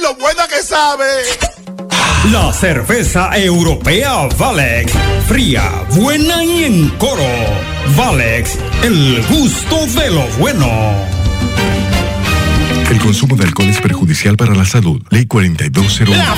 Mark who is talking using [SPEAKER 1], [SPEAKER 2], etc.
[SPEAKER 1] lo buena que sabe!
[SPEAKER 2] La cerveza europea Valex. Fría, buena y en coro. Valex, el gusto de lo bueno.
[SPEAKER 3] El consumo de alcohol es perjudicial para la salud. Ley 4201.
[SPEAKER 1] La